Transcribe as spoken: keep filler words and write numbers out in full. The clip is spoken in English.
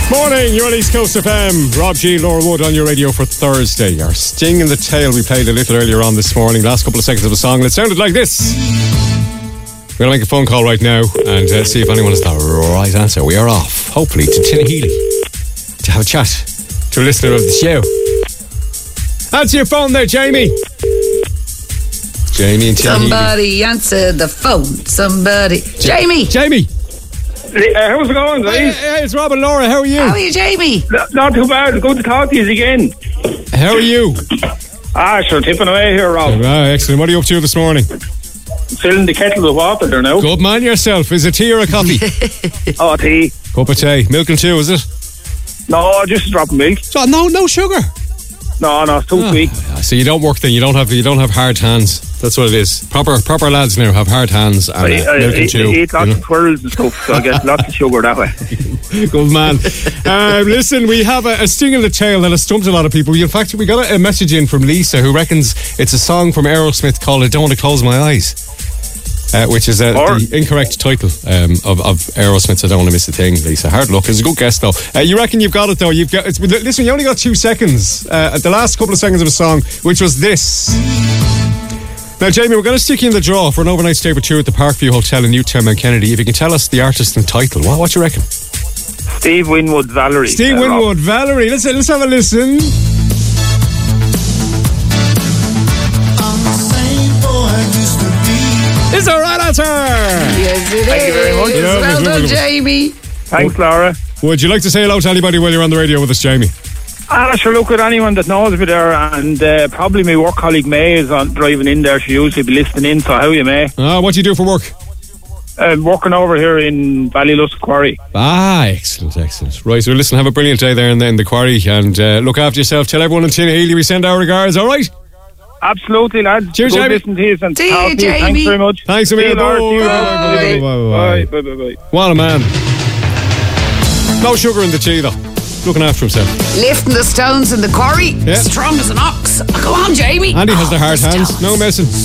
Morning, you're on East Coast F M. Rob G, Laura Wood on your radio for Thursday. Our Sting in the Tail we played a little earlier on this morning. Last couple of seconds of a song, and it sounded like this. We're going to make a phone call right now and uh, see if anyone has the right answer. We are off, hopefully, to Tinahely to have a chat to a listener of the show. Answer your phone there, Jamie. Jamie and Tinahely. Somebody answer the phone. Somebody. Ja- Jamie. Jamie. Uh, how's it going, guys? Hey, hey, it's Rob and Laura. How are you? How are you, Jamie? Not, not too bad. Good to talk to you again. How are you? Ah, sure, tipping away here, Rob. Ah, excellent. What are you up to this morning? Filling the kettle with water there now. Good man yourself. Is it tea or a coffee? Oh, tea. Cup of tea. Milk and two, is it? No, just a drop of milk. So, no, no sugar. No, no, it's too Oh, sweet. so you don't work then. You don't have you don't have hard hands. That's what it is. Proper proper lads now have hard hands and I, uh, I, milk I, and chew. I eat lots you know? of twirls and stuff, so I get lots of sugar that way. Good man. Um, listen, we have a, a sting in the tail that has stumped a lot of people. In fact, we got a, a message in from Lisa who reckons it's a song from Aerosmith called "I Don't Want to Close My Eyes." Uh, which is uh, the incorrect title um, of, of Aerosmith's I Don't Want to Miss a Thing, Lisa. Hard luck. It's a good guess, though. Uh, you reckon you've got it, though? You've got. It's, listen, you only got two seconds. Uh, at the last couple of seconds of a song, which was this. Now, Jamie, we're going to stick you in the draw for an overnight stay for two at the Parkview Hotel in Newtown, Mount Kennedy. If you can tell us the artist and title, what, what do you reckon? Steve Winwood, Valerie. Steve uh, Winwood, Rob. Valerie. Let's, let's have a listen. Is the right answer? Yes, it Thank is. you very much. Yeah, Well done, lovely. Jamie. Thanks, Laura. Would you like to say hello to anybody while you're on the radio with us, Jamie? Ah, sure, look at anyone that knows me there, and uh, probably my work colleague May is on driving in there. She usually be listening in, so how are you, May? Ah, what do you do for work? Uh, working over here in Ballylusk Quarry. Ah, excellent, excellent. Right, so listen, have a brilliant day there in the, in the quarry and uh, look after yourself. Tell everyone in Tinahely we send our regards, all right? Absolutely, lads. Cheers, Good Jamie. listening to you and See talk you, to you. Thanks Jamie. very much. Thanks a See you, million. Laura. See you, Bye, Laura. bye, bye, bye, Bye, bye, bye, bye. What a man. No sugar in the tea, though. Looking after himself. Lifting the stones in the quarry. Yeah. Strong as an ox. Go on, Jamie. Andy has Oh, the hard hands. stones. No messing.